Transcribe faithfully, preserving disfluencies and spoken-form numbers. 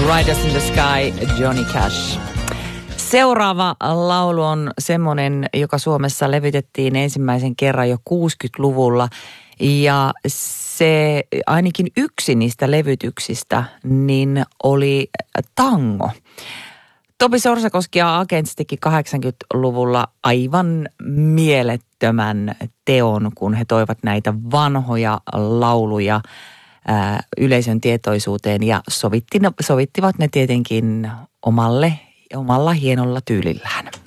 Riders in the Sky, Johnny Cash. Seuraava laulu on semmoinen, joka Suomessa levytettiin ensimmäisen kerran jo kuusikymmentäluvulla. Ja se ainakin yksi niistä levytyksistä niin oli tango. Topi Sorsakoski ja Agents teki kahdeksankymmentäluvulla aivan mielettömän teon, kun he toivat näitä vanhoja lauluja ää, yleisön tietoisuuteen ja sovitti, sovittivat ne tietenkin omalle, omalla hienolla tyylillään.